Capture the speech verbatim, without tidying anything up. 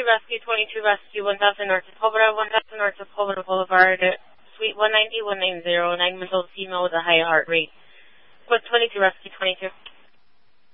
Rescue twenty-two, Rescue one thousand north of Pobra, one thousand north of Pobra Boulevard, Suite one ninety, one nine zero, nine-month-old female with a high heart rate. Quest twenty-two, Rescue twenty-two.